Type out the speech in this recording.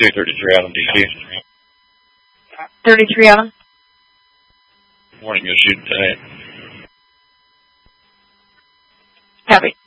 233 Allen, DC. 33 Allen. Morning, you'll shoot tonight. Copy.